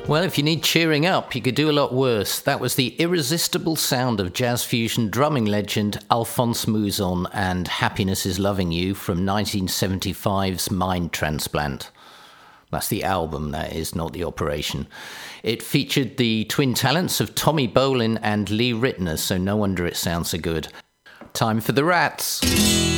Well, if you need cheering up, you could do a lot worse. That was the irresistible sound of jazz fusion drumming legend Alphonse Mouzon and Happiness is Loving You from 1975's Mind Transplant. That's the album, that is, not the operation. It featured the twin talents of Tommy Bolin and Lee Ritner, so no wonder it sounds so good. Time for the Rats.